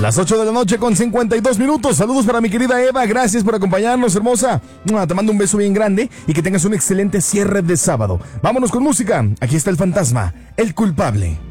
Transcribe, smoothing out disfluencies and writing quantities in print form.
Las 8 de la noche con 52 minutos. Saludos para mi querida Eva. Gracias por acompañarnos, hermosa. Te mando un beso bien grande y que tengas un excelente cierre de sábado. Vámonos con música. Aquí está el fantasma, el culpable.